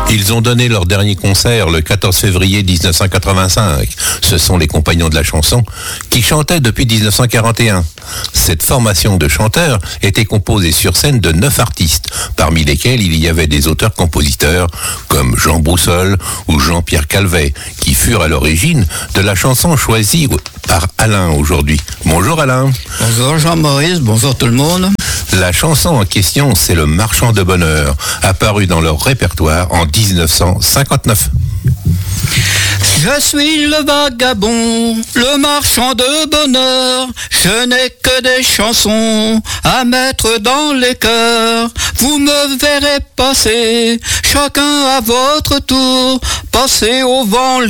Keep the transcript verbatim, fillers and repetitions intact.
Ils ont donné leur dernier concert le quatorze février dix-neuf cent quatre-vingt-cinq. Ce sont les Compagnons de la Chanson qui chantaient depuis dix-neuf cent quarante et un. Cette formation de chanteurs était composée sur scène de neuf artistes, parmi lesquels il y avait des auteurs-compositeurs comme Jean Broussol ou Jean-Pierre Calvet, qui furent à l'origine de la chanson choisie par Alain aujourd'hui. Bonjour Alain. Bonjour Jean-Maurice, bonjour tout le monde. La chanson en question, c'est Le Marchand de Bonheur, apparu dans leur répertoire en dix-neuf cent cinquante-neuf. Je suis le vagabond, le marchand de bonheur. Je n'ai que des chansons à mettre dans les cœurs. Vous me verrez passer, chacun à votre tour, passer au vent